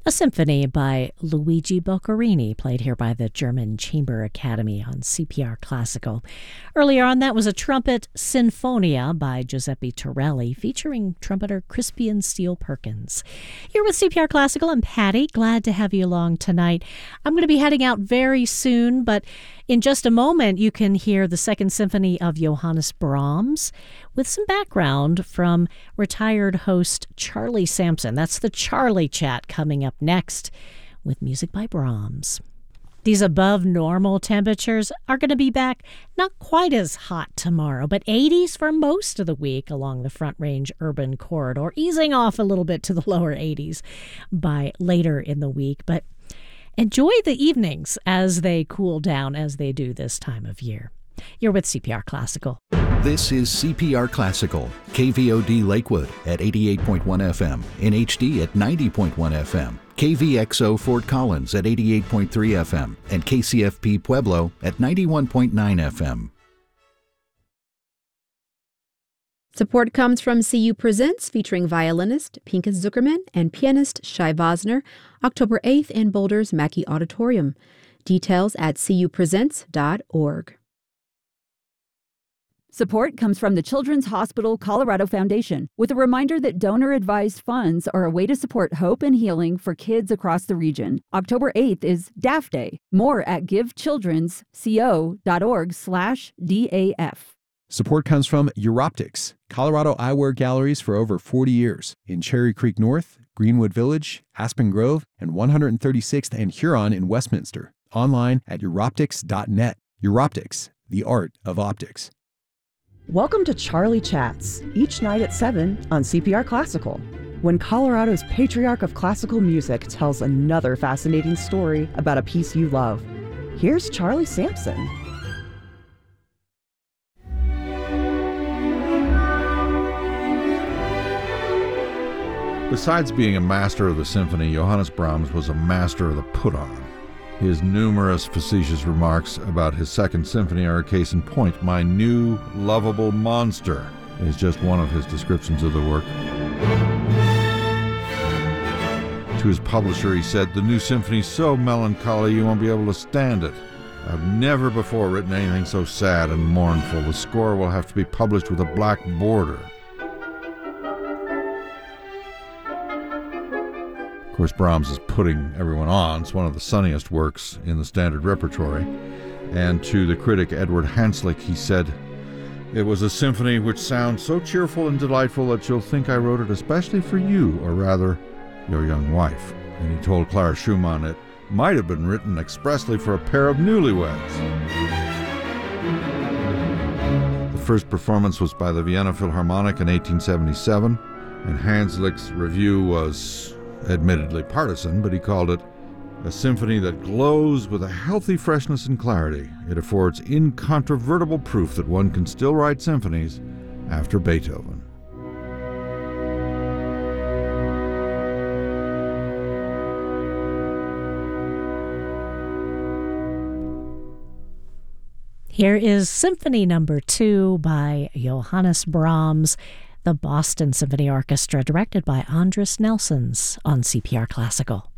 A symphony by Luigi Boccherini, played here by the German Chamber Academy on CPR Classical. Earlier on, that was a trumpet Sinfonia by Giuseppe Torelli, featuring trumpeter Crispian Steele Perkins. You're with CPR Classical. I'm Patty. Glad to have you along tonight. I'm going to be heading out very soon, but in just a moment, you can hear the Second Symphony of Johannes Brahms with some background from retired host Charlie Sampson. That's the Charlie Chat coming up next with music by Brahms. These above normal temperatures are going to be back not quite as hot tomorrow, but 80s for most of the week along the Front Range urban corridor, easing off a little bit to the lower 80s by later in the week. But enjoy the evenings as they cool down, as they do this time of year. You're with CPR Classical. This is CPR Classical, KVOD Lakewood at 88.1 FM, NHD at 90.1 FM, KVXO Fort Collins at 88.3 FM, and KCFP Pueblo at 91.9 FM. Support comes from CU Presents, featuring violinist Pinkas Zuckerman and pianist Shai Vosner, October 8th in Boulder's Mackey Auditorium. Details at cupresents.org. Support comes from the Children's Hospital Colorado Foundation, with a reminder that donor-advised funds are a way to support hope and healing for kids across the region. October 8th is DAF Day. More at givechildrensco.org/DAF. Support comes from Uroptics, Colorado eyewear galleries for over 40 years in Cherry Creek North, Greenwood Village, Aspen Grove, and 136th and Huron in Westminster. Online at uroptics.net. Uroptics, the art of optics. Welcome to Charlie Chats, each night at 7 on CPR Classical, when Colorado's patriarch of classical music tells another fascinating story about a piece you love. Here's Charlie Sampson. Besides being a master of the symphony, Johannes Brahms was a master of the put-on. His numerous facetious remarks about his Second Symphony are a case in point. "My new, lovable monster" is just one of his descriptions of the work. To his publisher, he said, "The new symphony's so melancholy you won't be able to stand it. I've never before written anything so sad and mournful. The score will have to be published with a black border." Of course, Brahms is putting everyone on. It's one of the sunniest works in the standard repertory. And to the critic Edward Hanslick, he said, "It was a symphony which sounds so cheerful and delightful that you'll think I wrote it especially for you, or rather, your young wife." And he told Clara Schumann it might have been written expressly for a pair of newlyweds. The first performance was by the Vienna Philharmonic in 1877, and Hanslick's review was admittedly partisan, but he called it a symphony that glows with a healthy freshness and clarity. It affords incontrovertible proof that one can still write symphonies after Beethoven. Here is Symphony Number 2 by Johannes Brahms, the Boston Symphony Orchestra, directed by Andris Nelsons on CPR Classical.